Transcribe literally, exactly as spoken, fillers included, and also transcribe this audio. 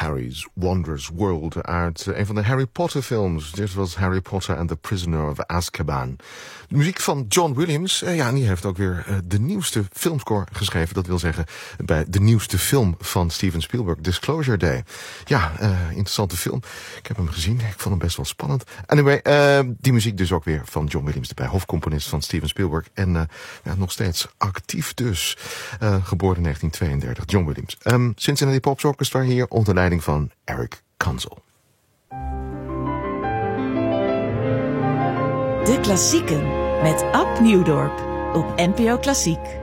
Harry's Wondrous World uit een van de Harry Potter films. Dit was Harry Potter and the Prisoner of Azkaban. De muziek van John Williams. Uh, ja, en die heeft ook weer uh, de nieuwste filmscore geschreven. Dat wil zeggen bij de nieuwste film van Steven Spielberg, Disclosure Day. Ja, uh, interessante film. Ik heb hem gezien. Ik vond hem best wel spannend. Anyway, uh, die muziek dus ook weer van John Williams, de hofcomponist van Steven Spielberg. En uh, ja, nog steeds actief dus. Uh, geboren in negentien tweeëndertig, John Williams. Um, Cincinnati Pops Orchestra hier onder leiding van Eric Kanzel. De Klassieken met Ab Nieuwdorp op N P O Klassiek.